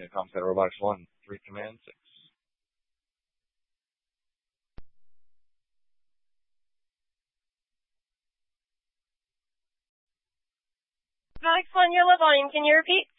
Comsat Robotics 1, 3 Command 6. Robotics 1, your low volume. Can you repeat?